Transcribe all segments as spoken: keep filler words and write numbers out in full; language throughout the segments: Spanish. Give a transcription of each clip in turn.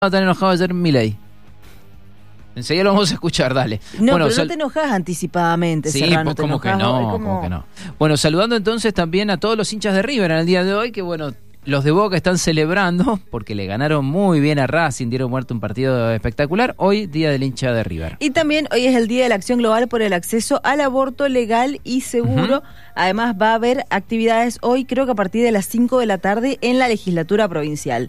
tan enojado ayer Milei. Enseguida lo vamos a escuchar, dale. No, bueno, pero sal... no te enojas anticipadamente, sí, Serrano. ¿cómo que no? como... ¿Cómo que no? Bueno, saludando entonces también a todos los hinchas de River en el día de hoy, que bueno, los de Boca están celebrando porque le ganaron muy bien a Racing, dieron muerte un partido espectacular. Hoy, día del hincha de River. Y también hoy es el Día de la Acción Global por el Acceso al Aborto Legal y Seguro. Uh-huh. Además va a haber actividades hoy, creo que a partir de las cinco de la tarde, en la legislatura provincial.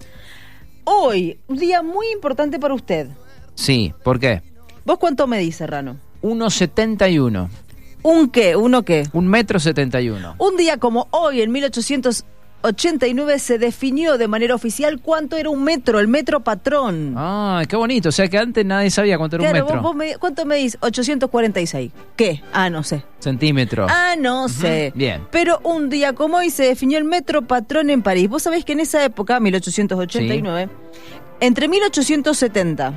Hoy, un día muy importante para usted. Sí, ¿por qué? ¿Vos cuánto medís, Serrano? uno setenta y uno. ¿Un qué? ¿Uno qué? Un metro setenta y uno. Un día como hoy, en mil ochocientos ochenta y nueve, se definió de manera oficial cuánto era un metro, el metro patrón. Ah, qué bonito. O sea que antes nadie sabía cuánto era claro, un metro. Vos, vos me, ¿Cuánto medís? ochocientos cuarenta y seis. ¿Qué? Ah, no sé. Centímetros. Ah, no sé. Uh-huh. Bien. Pero un día como hoy se definió el metro patrón en París. Vos sabés que en esa época, mil ochocientos ochenta y nueve, sí, entre mil ochocientos setenta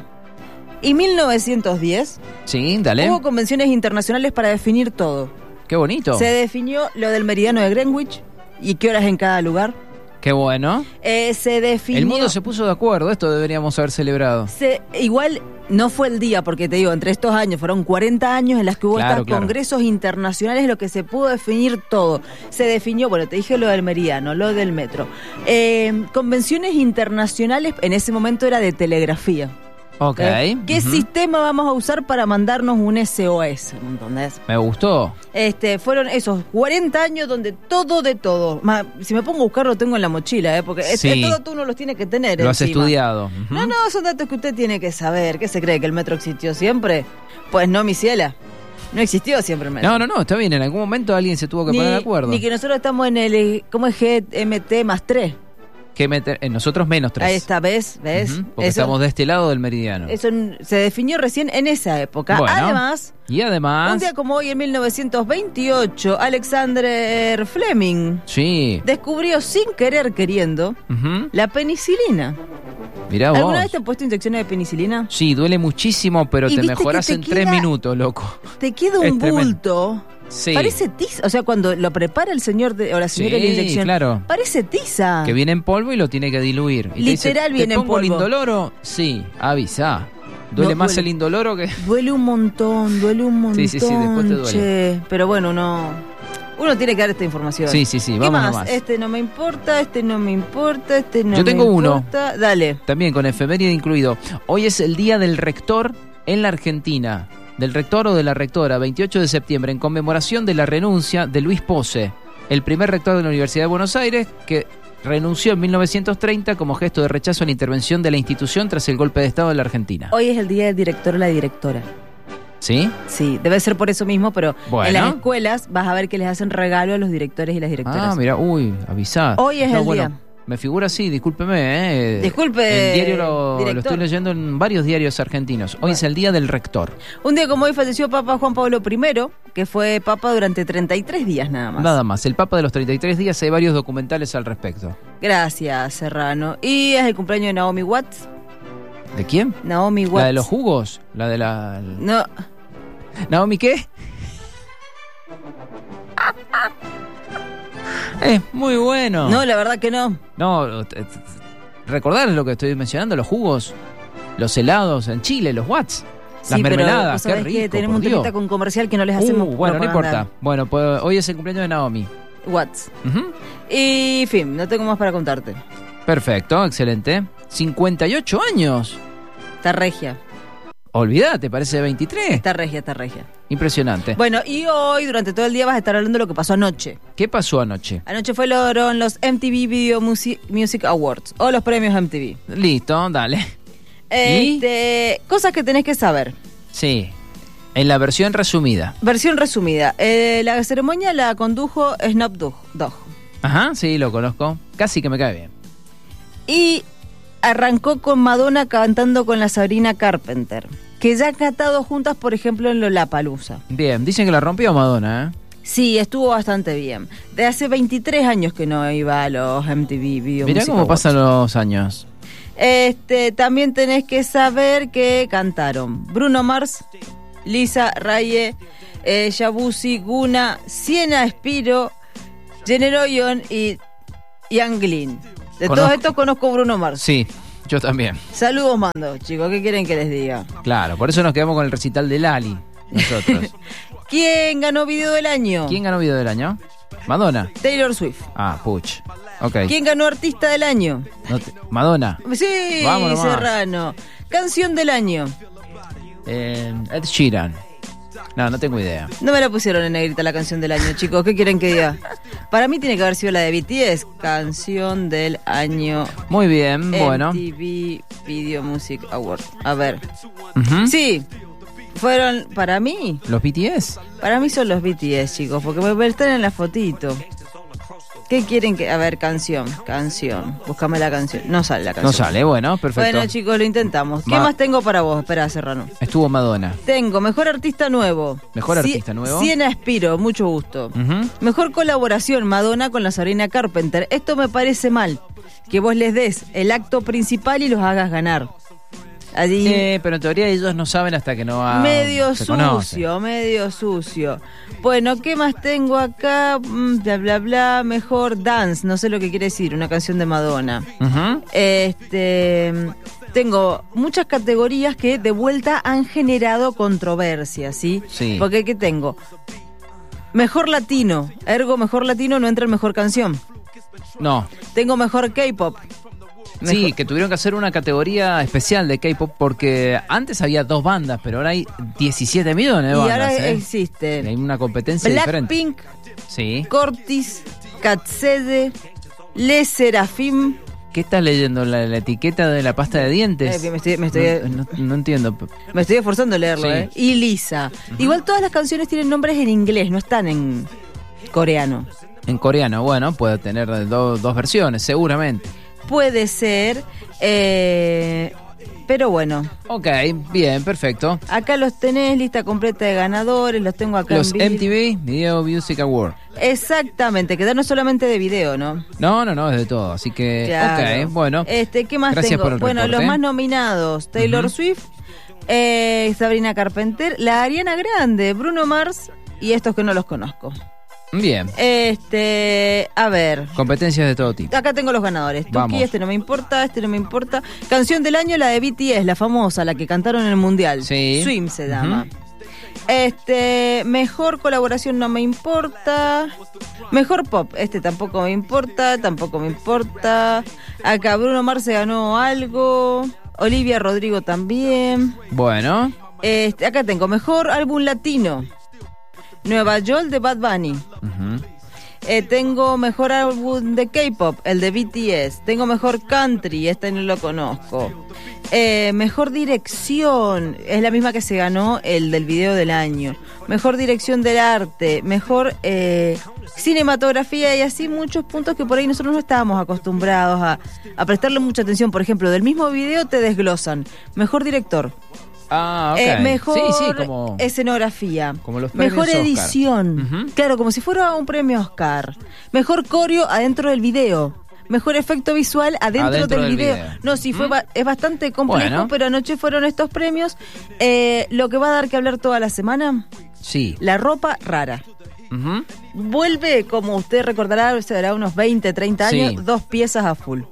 y mil novecientos diez, sí, dale, hubo convenciones internacionales para definir todo. Qué bonito. Se definió lo del meridiano de Greenwich y qué horas en cada lugar. Qué bueno. Eh, se definió... El mundo se puso de acuerdo, esto deberíamos haber celebrado. Se, igual no fue el día, porque te digo, entre estos años fueron cuarenta años en las que hubo claro, estos claro. congresos internacionales en los que se pudo definir todo. Se definió, bueno, te dije lo del meridiano, lo del metro. Eh, convenciones internacionales, en ese momento era de telegrafía. Ok. ¿Eh? ¿Qué uh-huh. sistema vamos a usar para mandarnos un S O S? ¿Entendés? Me gustó. Este, fueron esos cuarenta años donde todo de todo. Más, si me pongo a buscar lo tengo en la mochila, ¿eh? Porque sí. este, todo tú uno los tiene que tener. Lo encima. has estudiado. Uh-huh. No, no, son datos que usted tiene que saber. ¿Qué se cree? ¿Que el metro existió siempre? Pues no, mi ciela. No existió siempre el metro. No, no, no, está bien. En algún momento alguien se tuvo que ni, poner de acuerdo. Ni que nosotros estamos en el, ¿cómo es G M T más tres? Que meter, en nosotros menos tres. Ahí está, ¿ves? ¿Ves? Uh-huh, porque eso, estamos de este lado del meridiano. Eso se definió recién en esa época. Bueno, además, y además... un día como hoy, en mil novecientos veintiocho, Alexander Fleming sí. descubrió sin querer queriendo uh-huh. la penicilina. Mirá vos. ¿Alguna vez te han puesto inyecciones de penicilina? Sí, duele muchísimo, pero te mejorás te en queda, tres minutos, loco. Te queda un es bulto... Sí. Parece tiza, o sea, cuando lo prepara el señor de, o la señora sí, de la inyección, claro. parece tiza. Que viene en polvo y lo tiene que diluir. Y literal te dice, viene ¿te en pongo polvo? el indoloro? Sí, avisa. Duele no, más duele. el indoloro que... Duele un montón, duele un montón. Sí, sí, sí, después te duele. Che. Pero bueno, no... Uno tiene que dar esta información. Sí, sí, sí, ¿Qué vamos más? nomás. Este no me importa, este no me importa, este no me importa. Yo tengo uno. Dale. También con efeméride incluido. Hoy es el día del rector en la Argentina. Del rector o de la rectora, veintiocho de septiembre, en conmemoración de la renuncia de Luis Pose, el primer rector de la Universidad de Buenos Aires, que renunció en mil novecientos treinta como gesto de rechazo a la intervención de la institución tras el golpe de Estado de la Argentina. Hoy es el día del director o la directora. ¿Sí? Sí, debe ser por eso mismo, pero bueno. En las escuelas vas a ver que les hacen regalo a los directores y las directoras. Ah, mira, uy, avisá. Hoy es no, el bueno, día. Me figura así, discúlpeme. Eh. Disculpe, el diario lo, lo estoy leyendo en varios diarios argentinos. Hoy bueno. es el día del rector. Un día como hoy falleció Papa Juan Pablo primero, que fue papa durante treinta y tres días nada más. Nada más, el papa de los treinta y tres días, hay varios documentales al respecto. Gracias, Serrano. Y es el cumpleaños de Naomi Watts. ¿De quién? Naomi Watts. ¿La de los jugos? ¿La de la...? No. ¿Naomi qué? Es muy bueno. No, la verdad que no. No, recordar lo que estoy mencionando, los jugos, los helados en Chile, los Watts, sí, las mermeladas, pero qué rico. Que tenemos un temita con comercial que no les hacemos. Uh, bueno, no importa. Bueno, pues hoy es el cumpleaños de Naomi Watts. Uh-huh. Y, en fin, no tengo más para contarte. Perfecto, excelente. cincuenta y ocho años. Está regia. Olvídate, parece veintitrés. Está regia, está regia. Impresionante. Bueno, y hoy, durante todo el día, vas a estar hablando de lo que pasó anoche. ¿Qué pasó anoche? Anoche fueron los M T V Video Music, Music Awards, o los premios M T V. Listo, dale. Este, ¿Y? Cosas que tenés que saber. Sí, en la versión resumida. Versión resumida. Eh, la ceremonia la condujo Snoop Dogg. Ajá, sí, lo conozco. Casi que me cae bien. Y arrancó con Madonna cantando con la Sabrina Carpenter, que ya han cantado juntas, por ejemplo, en Lollapalooza. Bien, dicen que la rompió Madonna, ¿eh? Sí, estuvo bastante bien. De hace veintitrés años que no iba a los M T V Video Mirá Music cómo Awards. pasan los años. Este, también tenés que saber que cantaron Bruno Mars, Lisa Raye, eh, Yabusi, Guna, Siena Espiro, Generoyon y Yang Lin. De Conozco. todos estos conozco Bruno Mars. Sí, Yo también. Saludos mando, chicos, ¿qué quieren que les diga? Claro, por eso nos quedamos con el recital de Lali, nosotros. ¿Quién ganó video del año? ¿Quién ganó video del año? Madonna. Taylor Swift. Ah, puch. Ok. ¿Quién ganó artista del año? No te... Madonna. Sí, Vámonos más. Serrano. Canción del año. Eh, Ed Sheeran. No, no tengo idea. No me la pusieron en negrita la canción del año, chicos. ¿Qué quieren que diga? Para mí tiene que haber sido la de B T S. Canción del año. Muy bien, bueno. M T V Video Music Award. A ver. Uh-huh. Sí. Fueron, para mí. ¿Los B T S? Para mí son los B T S, chicos. Porque me están en la fotito. ¿Qué quieren que...? A ver, canción, canción. Búscame la canción. No sale la canción. No sale, bueno, perfecto. Bueno, chicos, lo intentamos. ¿Qué Ma- más tengo para vos? Espera, Serrano. Estuvo Madonna. Tengo Mejor Artista Nuevo. ¿Mejor Sie- Artista Nuevo? Siena Espiro, mucho gusto. Uh-huh. Mejor colaboración, Madonna con la Sabrina Carpenter. Esto me parece mal. Que vos les des el acto principal y los hagas ganar. Allí... Eh, pero en teoría ellos no saben hasta que no ha, Medio se conocen. sucio, medio sucio. Bueno, ¿qué más tengo acá? Mm, Bla, bla, bla. Mejor Dance, no sé lo que quiere decir, una canción de Madonna. Uh-huh. Este, tengo muchas categorías que de vuelta han generado controversia, ¿sí? Sí. Porque ¿qué tengo? Mejor latino, ergo mejor latino no entra en mejor canción. No. Tengo mejor K-pop. Sí, Mejor- que tuvieron que hacer una categoría especial de K-pop porque antes había dos bandas, pero ahora hay diecisiete millones de Y bandas. ahora ¿eh? existen Hay una competencia diferente. Blackpink, Sí. Cortis, Katsede, Le Serafim. ¿Qué estás leyendo? ¿La, la etiqueta de la pasta de dientes? Eh, me estoy- me estoy- no, no- no entiendo. Me estoy esforzando a leerlo, Sí. ¿eh? Y Lisa. Igual todas las canciones tienen nombres en inglés, no están en coreano. En coreano, bueno, puede tener do- dos versiones, seguramente. Puede ser, eh, pero bueno. Ok, bien, perfecto. Acá los tenés, lista completa de ganadores, los tengo acá Los en vivo. M T V Video Music Award. Exactamente, que no solamente de video, ¿no? No, no, no, es de todo. Así que, Claro. ok, bueno. Este, ¿qué más Gracias tengo? por el Bueno, reporte. los más nominados: Taylor Ujú. Swift, eh, Sabrina Carpenter, la Ariana Grande, Bruno Mars y estos que no los conozco. Bien. Este, a ver. Competencias de todo tipo. Acá tengo los ganadores. Tuki, Vamos. este no me importa, este no me importa. Canción del año, la de B T S, la famosa, la que cantaron en el Mundial. Sí. Swim se llama. Ujú. Este, mejor colaboración no me importa. Mejor pop, este tampoco me importa, tampoco me importa. Acá Bruno Mars se ganó algo. Olivia Rodrigo también. Bueno. Este, acá tengo mejor álbum latino. Nueva York de Bad Bunny. Ujú. Eh, tengo mejor álbum de K-pop, el de B T S. Tengo mejor country, este no lo conozco. Eh, mejor dirección, es la misma que se ganó el del video del año. Mejor dirección del arte, mejor eh, cinematografía y así muchos puntos que por ahí nosotros no estábamos acostumbrados a, a prestarle mucha atención. Por ejemplo, del mismo video te desglosan. Mejor director. Ah, ok. Eh, mejor sí, sí, como, escenografía, como los premios mejor Oscar. edición, Ujú. claro, como si fuera un premio Oscar, mejor coreo adentro del video, mejor efecto visual adentro, Adentro del, del video. video. No, sí, fue Ujú. ba- es bastante complejo, Bueno. pero anoche fueron estos premios. Eh, lo que va a dar que hablar toda la semana, Sí. la ropa rara. Ujú. Vuelve, como usted recordará, será unos veinte, treinta años, Sí. dos piezas a full.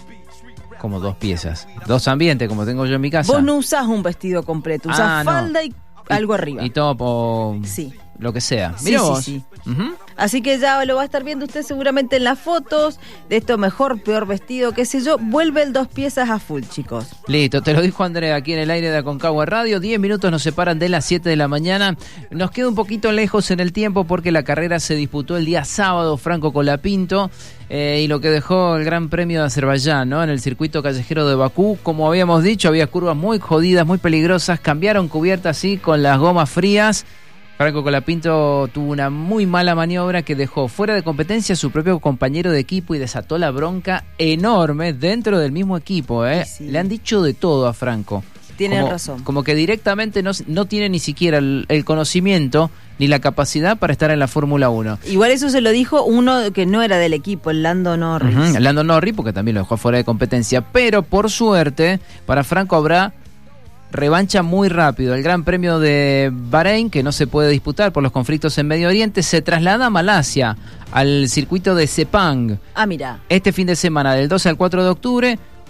Como dos piezas. Dos ambientes, como tengo yo en mi casa. Vos no usás un vestido completo, usás Ah, no. falda y algo arriba. Y top o Sí. lo que sea. Sí, Mira sí, vos. sí. Ujú. Así que ya lo va a estar viendo usted seguramente en las fotos de esto mejor, peor vestido, qué sé yo. Vuelve el dos piezas a full, chicos. Listo, te lo dijo Andrea aquí en el aire de Aconcagua Radio. Diez minutos nos separan de las siete de la mañana. Nos queda un poquito lejos en el tiempo porque la carrera se disputó el día sábado, Franco Colapinto, eh, y lo que dejó el Gran Premio de Azerbaiyán, ¿no? En el circuito callejero de Bakú. Como habíamos dicho, había curvas muy jodidas, muy peligrosas. Cambiaron cubiertas así con las gomas frías. Franco Colapinto tuvo una muy mala maniobra que dejó fuera de competencia a su propio compañero de equipo y desató la bronca enorme dentro del mismo equipo. ¿eh? Sí. Le han dicho de todo a Franco. Tienen como, razón. Como que directamente no, no tiene ni siquiera el, el conocimiento ni la capacidad para estar en la Fórmula uno. Igual eso se lo dijo uno que no era del equipo, el Lando Norris. Uh-huh. Lando Norris, porque también lo dejó fuera de competencia. Pero por suerte, para Franco habrá revancha muy rápido. El Gran Premio de Bahrein, que no se puede disputar por los conflictos en Medio Oriente, se traslada a Malasia, al circuito de Sepang. Ah, mira. Este fin de semana, del doce al cuatro de octubre,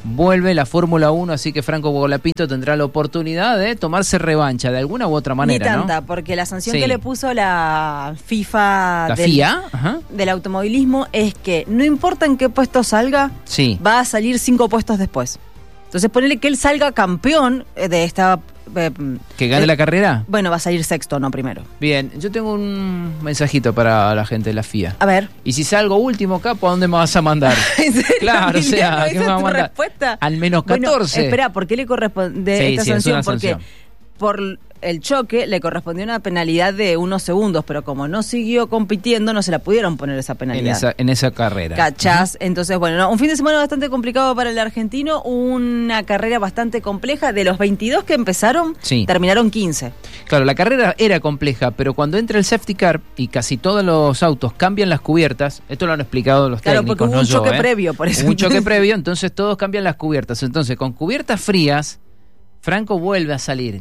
vuelve la Fórmula uno, así que Franco Colapinto tendrá la oportunidad de tomarse revancha de alguna u otra manera, Ni tanta, ¿no? porque la sanción Sí. que le puso la FIFA ¿La del, F I A? Ajá. del automovilismo es que no importa en qué puesto salga, Sí. va a salir cinco puestos después. Entonces ponele que él salga campeón de esta... eh, ¿Que gane eh, la carrera? Bueno, va a salir sexto, no primero. Bien, yo tengo un mensajito para la gente de la F I A. A ver. Y si salgo último, capo, ¿a dónde me vas a mandar? ¿En serio, Claro, o sea, Emiliano? ¿qué ¿Esa me va a es tu mandar? respuesta? Al menos Bueno, catorce. espera, ¿por qué le corresponde Sí, esta sí, es sanción? una Porque sanción. por el choque le correspondió una penalidad de unos segundos, pero como no siguió compitiendo, no se la pudieron poner esa en penalidad. esa, en esa carrera. ¿Cachás? Entonces, bueno, no, un fin de semana bastante complicado para el argentino, una carrera bastante compleja. De los veintidós que empezaron, Sí. terminaron quince. Claro, la carrera era compleja, pero cuando entra el safety car y casi todos los autos cambian las cubiertas, esto lo han explicado los Claro, técnicos, porque hubo no un yo, choque ¿eh? previo, por eso. Hubo un choque previo, entonces todos cambian las cubiertas. Entonces, con cubiertas frías, Franco vuelve a salir.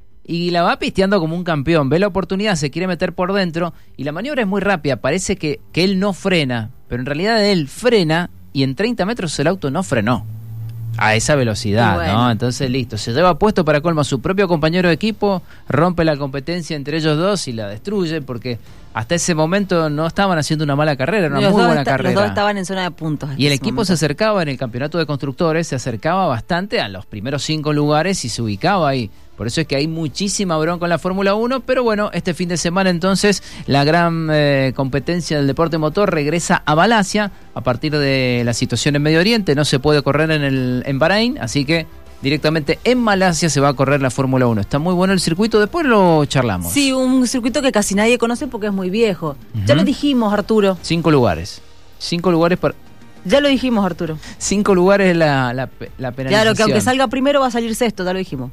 Y la va pisteando como un campeón. Ve la oportunidad, se quiere meter por dentro. Y la maniobra es muy rápida. Parece que, que él no frena. Pero en realidad él frena y en treinta metros el auto no frenó. A esa velocidad, Bueno. ¿no? Entonces, listo. Se lleva puesto para colmo a su propio compañero de equipo. Rompe la competencia entre ellos dos y la destruye. Porque hasta ese momento no estaban haciendo una mala carrera. Era una Los muy dos buena esta- carrera. Los dos estaban en zona de puntos. en Y el ese equipo se momento. acercaba en el campeonato de constructores, se acercaba bastante a los primeros cinco lugares y se ubicaba ahí. Por eso es que hay muchísima bronca en la Fórmula uno, pero bueno, este fin de semana entonces la gran eh, competencia del deporte motor regresa a Malasia a partir de la situación en Medio Oriente. No se puede correr en, el, en Bahrein, así que directamente en Malasia se va a correr la Fórmula uno. Está muy bueno el circuito, después lo charlamos. Sí, un circuito que casi nadie conoce porque es muy viejo. Ya Ujú. lo dijimos, Arturo. Cinco lugares. Cinco lugares para... Ya lo dijimos, Arturo. Cinco lugares la, la, la penalización. Claro, que aunque salga primero va a salir sexto, ya lo dijimos.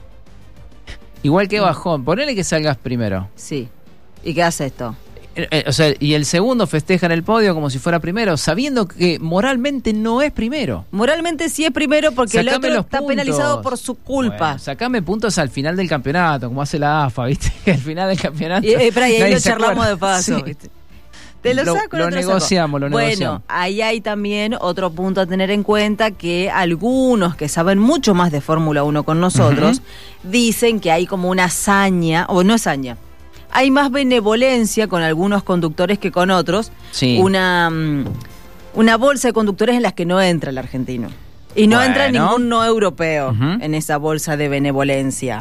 Igual que bajón, ponele que salgas primero. Sí. ¿Y qué hace esto? Eh, eh, o sea, y el segundo festeja en el podio como si fuera primero, sabiendo que moralmente no es primero. Moralmente sí es primero porque el Sacame otro los está puntos. penalizado por su culpa. Bueno, sacame puntos al final del campeonato, como hace la A F A, ¿viste? Que al final del campeonato. Y, eh, espera, y ahí nadie lo se charlamos acuerda. de paso. Sí. ¿viste? Te lo, Lo- saco, lo no te saco. negociamos, lo bueno, negociamos. ahí hay también otro punto a tener en cuenta, que algunos que saben mucho más de Fórmula uno con nosotros dicen que hay como una hazaña, o no hazaña, hay más benevolencia con algunos conductores que con otros. Sí. Una, mm, una bolsa de conductores en las que no entra el argentino. Y no Bueno. entra ningún no europeo Ujú. en esa bolsa de benevolencia.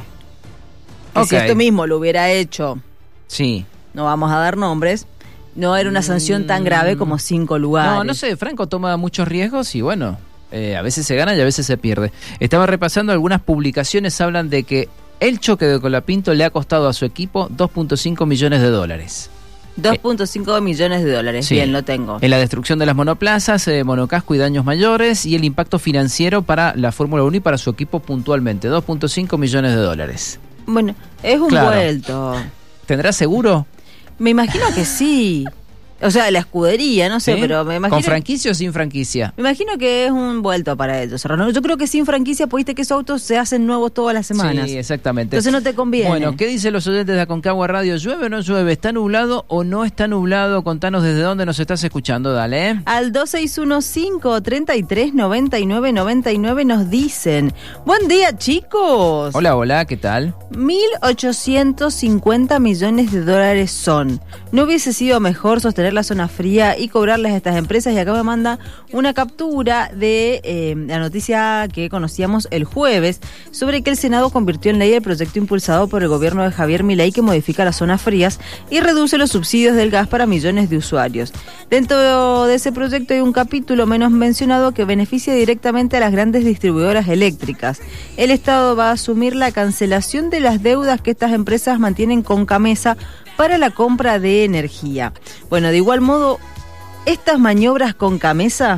Que Ok. si esto mismo lo hubiera hecho, Sí. no vamos a dar nombres, no era una sanción tan grave como cinco lugares. No, no sé, Franco toma muchos riesgos y bueno, eh, a veces se gana y a veces se pierde. Estaba repasando algunas publicaciones, hablan de que el choque de Colapinto le ha costado a su equipo dos punto cinco millones de dólares. dos punto cinco millones de dólares, Sí. bien, lo tengo. En la destrucción de las monoplazas, eh, monocasco y daños mayores, y el impacto financiero para la Fórmula uno y para su equipo puntualmente, dos punto cinco millones de dólares. Bueno, es un Claro. vuelto. ¿Tendrá seguro? Me imagino que sí. O sea, la escudería, no sé, ¿Sí? pero me imagino... ¿Con franquicia o sin franquicia? Me imagino que es un vuelto para ellos. Serrano. Yo creo que sin franquicia, pues viste que esos autos se hacen nuevos todas las semanas. Sí, exactamente. Entonces no te conviene. Bueno, ¿qué dicen los oyentes de Aconcagua Radio? ¿Llueve o no llueve? ¿Está nublado o no está nublado? Contanos desde dónde nos estás escuchando, dale. ¿eh? Al dos seis uno cinco, tres tres, nueve nueve nueve nueve nos dicen: buen día, chicos. Hola, hola, ¿qué tal? mil ochocientos cincuenta millones de dólares son. ¿No hubiese sido mejor sostener la zona fría y cobrarles a estas empresas? Y acá me manda una captura de eh, la noticia que conocíamos el jueves sobre que el Senado convirtió en ley el proyecto impulsado por el gobierno de Javier Milei que modifica las zonas frías y reduce los subsidios del gas para millones de usuarios. Dentro de ese proyecto hay un capítulo menos mencionado que beneficia directamente a las grandes distribuidoras eléctricas. El Estado va a asumir la cancelación de las deudas que estas empresas mantienen con Camesa para la compra de energía. Bueno, de igual modo, estas maniobras con Camesa,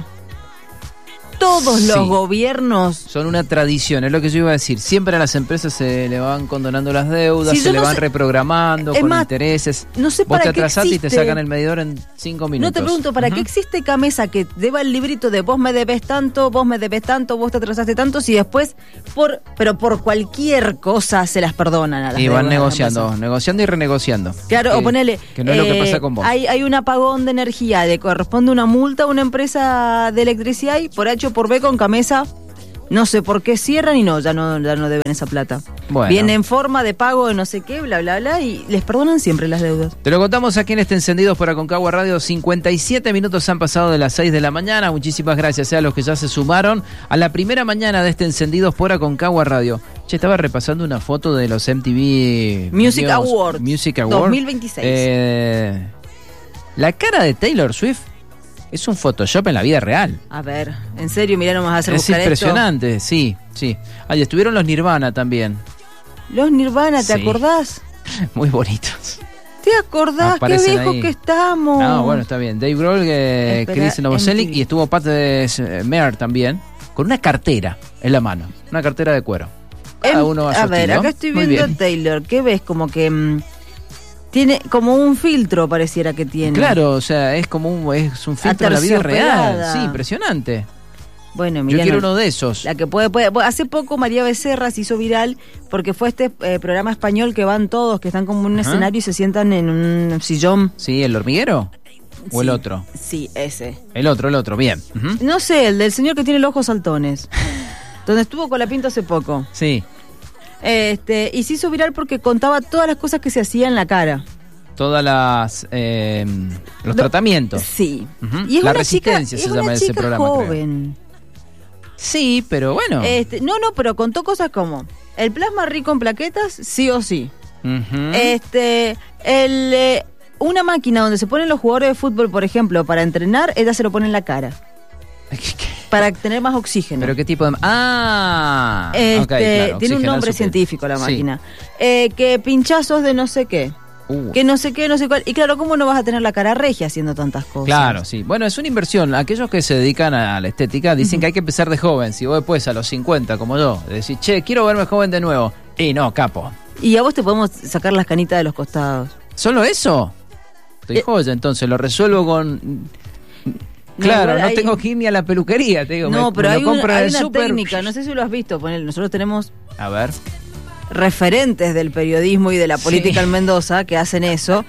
todos Sí. los gobiernos... Son una tradición, es lo que yo iba a decir. Siempre a las empresas se le van condonando las deudas, Sí, se yo le no van sé- reprogramando Es con más, intereses. no sé Vos para te qué atrasaste y te existe. sacan el medidor en cinco minutos. No te pregunto, ¿para Ujú. qué existe Camesa que deba el librito de vos me debes tanto, vos me debes tanto, vos te atrasaste tanto, si después, por pero por cualquier cosa se las perdonan a las Y van deudas de las negociando, empresas? negociando y renegociando. Claro, que, o ponele... Que no es lo que eh, pasa con vos. Hay, hay un apagón de energía, le corresponde una multa a una empresa de electricidad y por H o por B con Camesa No sé por qué cierran y no, ya no, ya no deben esa plata. Bueno. Viene en forma de pago de no sé qué, bla, bla, bla, y les perdonan siempre las deudas. Te lo contamos aquí en este Encendidos por Aconcagua Radio. cincuenta y siete minutos han pasado de las seis de la mañana. Muchísimas gracias a los que ya se sumaron a la primera mañana de este Encendidos por Aconcagua Radio. Che, estaba repasando una foto de los M T V Music Dios, Awards Music Awards dos mil veintiséis. Eh, la cara de Taylor Swift es un Photoshop en la vida real. A ver, en serio, mirá, no me vas a hacer Es buscar impresionante, esto. sí, sí. Ahí estuvieron los Nirvana también. Los Nirvana, ¿te sí. acordás? Muy bonitos. ¿Te acordás? Aparecen Qué viejos ahí. que estamos. No, bueno, está bien. Dave Grohl, eh, Chris Novoselic y estuvo Pat de Meer también, con una cartera en la mano, una cartera de cuero. Cada uno a su A ver, estilo. acá estoy Muy viendo a bien. Taylor. ¿Qué ves? Como que mmm, tiene como un filtro, pareciera que tiene. Claro, o sea, es como un, es un filtro de la vida real. Sí, impresionante. Bueno, mira, yo quiero uno de esos. La que puede, puede. Hace poco María Becerra se hizo viral porque fue este eh, programa español que van todos, que están como en un Ajá. escenario y se sientan en un sillón. Sí, ¿el hormiguero? ¿O Sí, el otro? Sí, ese. El otro, el otro, bien. Uh-huh. No sé, el del señor que tiene los ojos saltones. Donde estuvo con la pinta hace poco. Sí. Este, y se hizo viral porque contaba todas las cosas que se hacían en la cara. Todas las eh, los Do- tratamientos. Sí. Uh-huh. Y es La una resistencia chica, se es llama una ese chica programa, joven. creo. Sí, pero bueno. Este, no, no, pero contó cosas como el plasma rico en plaquetas, sí o sí. Uh-huh. Este, el eh, una máquina donde se ponen los jugadores de fútbol, por ejemplo, para entrenar, ella se lo pone en la cara. Para tener más oxígeno. ¿Pero qué tipo de...? ¡Ah! Este, Okay, claro, tiene un oxigenar nombre su piel. científico la Sí. máquina. Eh, que pinchazos de no sé qué. Uh. Que no sé qué, no sé cuál. Y claro, ¿cómo no vas a tener la cara regia haciendo tantas cosas? Claro, sí. Bueno, es una inversión. Aquellos que se dedican a la estética dicen uh-huh. que hay que empezar de joven. Si vos después a los cincuenta, como yo, decís, che, quiero verme joven de nuevo. Y no, capo. Y a vos te podemos sacar las canitas de los costados. ¿Solo eso? Estoy Eh. joya, entonces lo resuelvo con... No, Claro, igual no hay- tengo que ir ni a la peluquería, te digo. No, me, pero me hay, lo un- compro en hay el una súper. técnica, no sé si lo has visto. Ponele, nosotros tenemos A ver. referentes del periodismo y de la política Sí. en Mendoza que hacen eso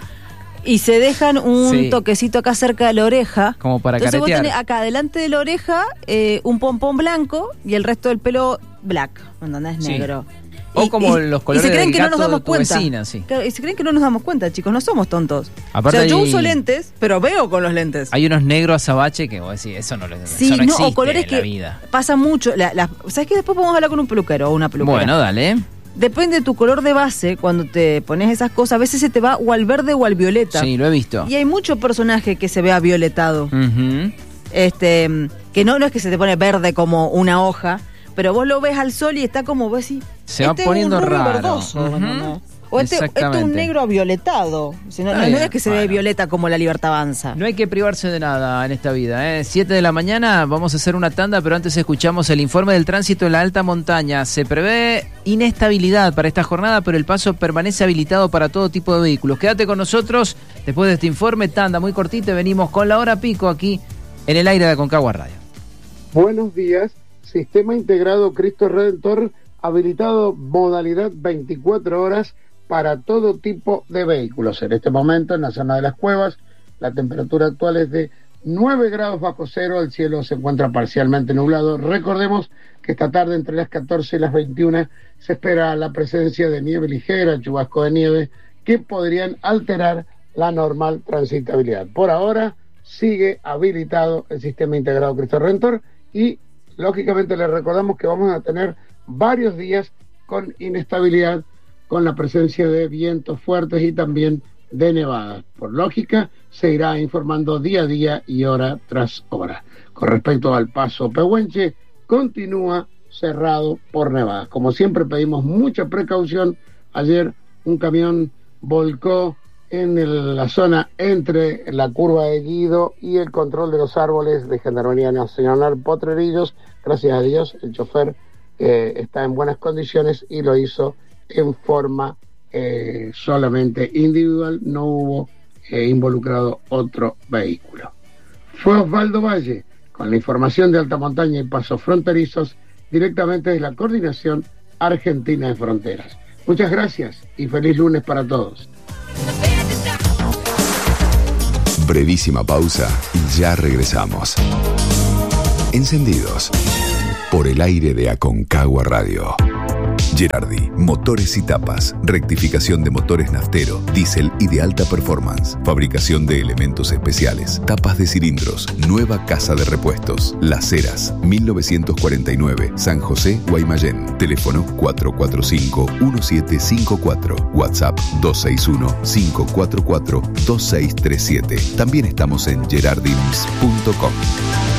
y se dejan un Sí. toquecito acá cerca de la oreja. Como para Entonces caretear. vos tenés acá delante de la oreja eh, un pompón blanco y el resto del pelo black, ¿entendés? Sí. Negro. O Y- como y- los y colores se creen del que no gato nos damos de tu cuenta. vecina, sí. Claro, y se creen que no nos damos cuenta, chicos, no somos tontos. Aparte o sea, yo hay- uso lentes, pero veo con los lentes. Hay unos negros azabache que vos decís, eso no, lo- Sí, eso no no, existe o colores en la que vida. pasa mucho. La, la- ¿Sabes qué? Después podemos hablar con un peluquero o una peluquera. Bueno, dale. Depende de tu color de base, cuando te pones esas cosas, a veces se te va o al verde o al violeta. Sí, lo he visto. Y hay mucho personaje que se vea violetado. Ujú. Este, que no, no es que se te pone verde como una hoja, pero vos lo ves al sol y está como vos decís, Se va este poniendo es un rubio raro. verdoso, Ujú. ¿no? ¿no? O este, este es Exactamente. un negro violetado. Si no, Está no, no bien, es que se ve bueno. violeta como la Libertad Avanza. No hay que privarse de nada en esta vida. ¿eh? Siete de la mañana, vamos a hacer una tanda, pero antes escuchamos el informe del tránsito en la alta montaña. Se prevé inestabilidad para esta jornada, pero el paso permanece habilitado para todo tipo de vehículos. Quédate con nosotros después de este informe, tanda muy cortita, venimos con la hora pico aquí en el aire de Aconcagua Radio. Buenos días, Sistema Integrado Cristo Redentor, habilitado modalidad veinticuatro horas para todo tipo de vehículos. En este momento, en la zona de las Cuevas, la temperatura actual es de nueve grados bajo cero, el cielo se encuentra parcialmente nublado. Recordemos que esta tarde, entre las catorce y las veintiuna, se espera la presencia de nieve ligera, chubasco de nieve, que podrían alterar la normal transitabilidad. Por ahora, sigue habilitado el Sistema Integrado Cristo Redentor y, lógicamente, les recordamos que vamos a tener varios días con inestabilidad, con la presencia de vientos fuertes y también de nevadas. Por lógica, se irá informando día a día y hora tras hora. Con respecto al paso Pehuenche, continúa cerrado por nevadas. Como siempre, pedimos mucha precaución. Ayer un camión volcó en el, la zona entre la curva de Guido y el control de los árboles de Gendarmería Nacional Potrerillos. Gracias a Dios, el chofer eh, está en buenas condiciones y lo hizo en forma eh, solamente individual, no hubo eh, involucrado otro vehículo. Fue Osvaldo Valle con la información de alta montaña y pasos fronterizos directamente de la Coordinación Argentina de Fronteras. Muchas gracias y feliz lunes para todos. Brevísima pausa y ya regresamos. Encendidos. por el aire de Aconcagua Radio. Gerardi, motores y tapas, rectificación de motores naftero, diésel y de alta performance, fabricación de elementos especiales, tapas de cilindros, nueva casa de repuestos, Las Heras, mil novecientos cuarenta y nueve, San José, Guaymallén, teléfono cuatro cuatro cinco, uno siete cinco cuatro, WhatsApp dos seis uno, cinco cuatro cuatro, dos seis tres siete. También estamos en gerardins punto com.